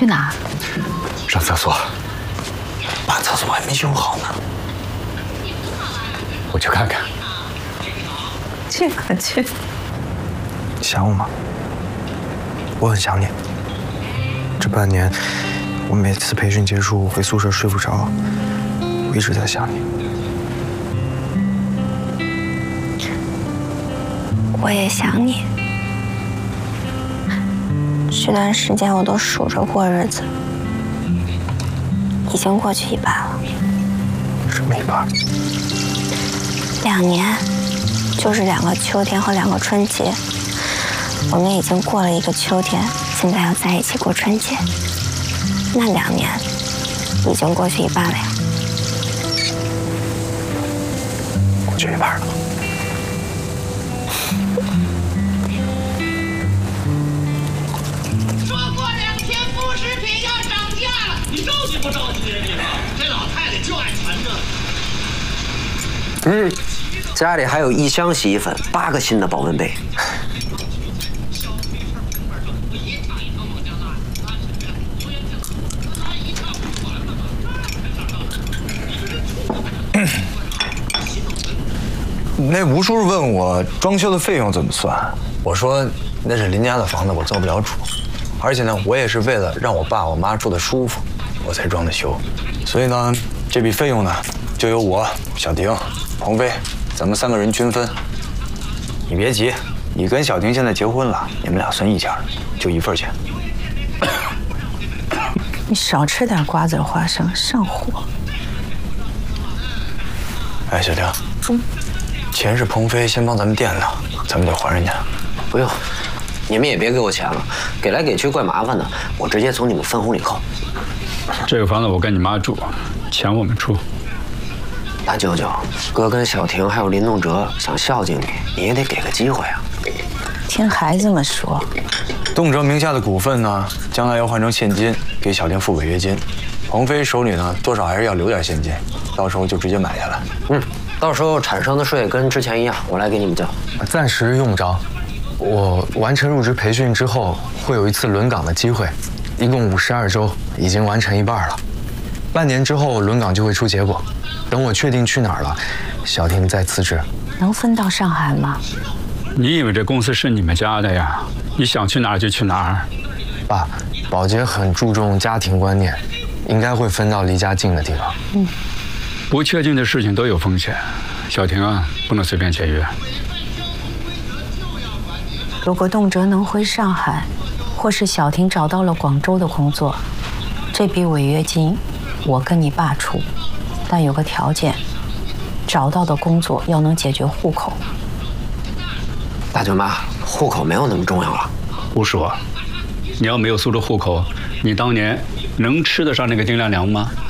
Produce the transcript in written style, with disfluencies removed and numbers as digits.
去哪？ 上厕所。爸，厕所还没修好呢。我去看看。 去吧去。 想我吗？我很想你。这半年，我每次培训结束回宿舍睡不着，我一直在想你。 我也想你。这段时间我都数着过日子，已经过去一半了。 什么一半 ？2年，就是2个秋天和2个春节。我们已经过了1个秋天，现在要在一起过春节。那2年已经过去一半了呀。 过去一半了。 说过2天副食品要涨价了，你着急不着急啊你？这老太太就爱缠这。 家里还有1箱洗衣粉，8个新的保温杯。 那吴叔叔问我装修的费用怎么算，我说那是邻家的房子，我做不了主。而且呢，我也是为了让我爸我妈住得舒服，我才装的修。所以呢，这笔费用呢，就由我、小婷、鹏飞，咱们3个人均分。你别急，你跟小婷现在结婚了，你们俩算一家，就1份钱。 你少吃点瓜子花生，上火。 哎，小婷，钱是鹏飞先帮咱们垫的，咱们得还人家。 不用，你们也别给我钱了，给来给去怪麻烦的，我直接从你们分红里扣。 这个房子我跟你妈住，钱我们出。 大舅舅，哥跟小婷还有林东哲想孝敬你，你也得给个机会啊。 听孩子们说， 东哲名下的股份呢，将来要换成现金给小婷付违约金。鹏飞手里呢，多少还是要留点现金，到时候就直接买下来。 到时候产生的税跟之前一样，我来给你们交。 暂时用不着，我完成入职培训之后，会有一次轮岗的机会，一共52周，已经完成一半了。半年之后轮岗就会出结果，等我确定去哪儿了，小婷再辞职。 能分到上海吗？ 你以为这公司是你们家的呀？你想去哪儿就去哪儿。 爸，宝洁很注重家庭观念，应该会分到离家近的地方。 不确定的事情都有风险，小婷啊，不能随便签约。 如果动辄能回上海，或是小婷找到了广州的工作，这笔违约金我跟你爸出，但有个条件，找到的工作要能解决户口。 大舅妈，户口没有那么重要了。 吴叔，你要没有苏州户口，你当年能吃得上那个丁亮良吗？